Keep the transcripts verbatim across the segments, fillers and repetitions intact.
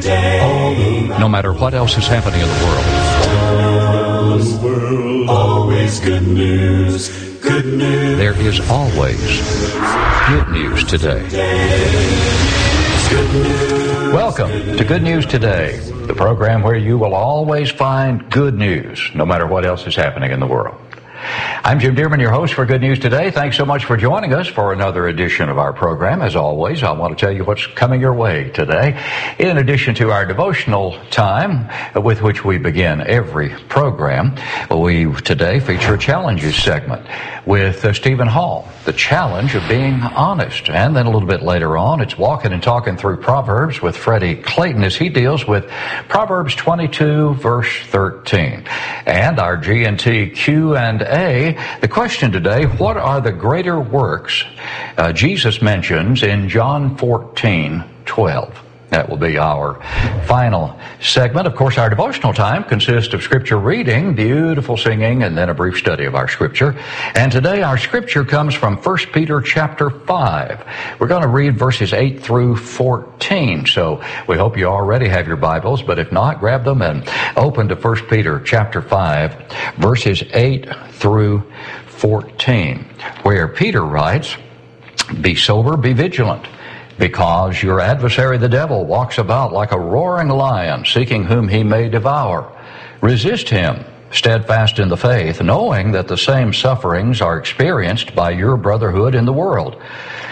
today. No matter what else is happening in the world, The world, always good news, good news. there is always good news today. Good news. Welcome to Good News Today, the program where you will always find good news, no matter what else is happening in the world. I'm Jim Dearman, your host for Good News Today. Thanks so much for joining us for another edition of our program. As always, I want to tell you what's coming your way today. In addition to our devotional time, with which we begin every program, we today feature a challenges segment with uh, Stephen Hall, the challenge of being honest. And then a little bit later on, it's walking and talking through Proverbs with Freddie Clayton as he deals with Proverbs twenty-two, verse thirteen. And our G and T Q and A, the question today, what are the greater works uh, Jesus mentions in John fourteen twelve? That will be our final segment. Of course, our devotional time consists of scripture reading, beautiful singing, and then a brief study of our scripture. And today our scripture comes from First Peter chapter five. We're going to read verses eight through fourteen. So we hope you already have your Bibles, but if not, grab them and open to First Peter chapter five, verses eight through fourteen, where Peter writes, "Be sober, be vigilant, because your adversary the devil walks about like a roaring lion, seeking whom he may devour. Resist him, steadfast in the faith, knowing that the same sufferings are experienced by your brotherhood in the world.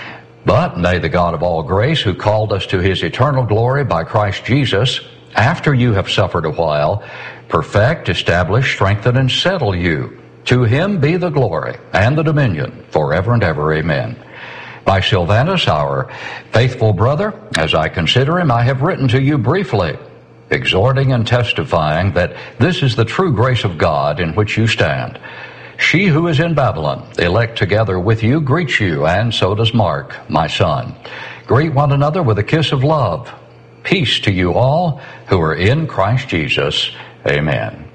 But may the God of all grace, who called us to his eternal glory by Christ Jesus, after you have suffered a while, perfect, establish, strengthen, and settle you. To him be the glory and the dominion forever and ever. Amen. By Silvanus, our faithful brother, as I consider him, I have written to you briefly, exhorting and testifying that this is the true grace of God in which you stand. She who is in Babylon, elect together with you, greets you, and so does Mark, my son. Greet one another with a kiss of love. Peace to you all who are in Christ Jesus. Amen."